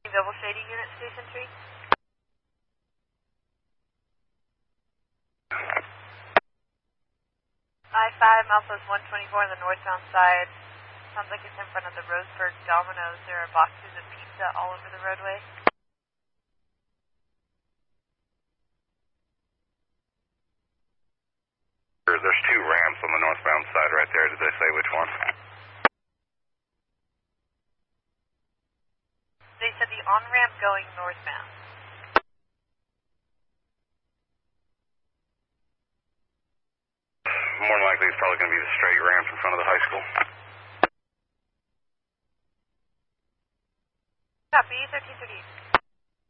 Double Shady Unit, Station 3. I-5 Alpha's 124 on the northbound side. Sounds like it's in front of the Roseburg Domino's. There are boxes of pizza all over the roadway. There's two ramps on the northbound side right there. Did they say which one? They said the on-ramp going northbound. More than likely it's probably going to be the straight ramp in front of the high school. Copy, 1330.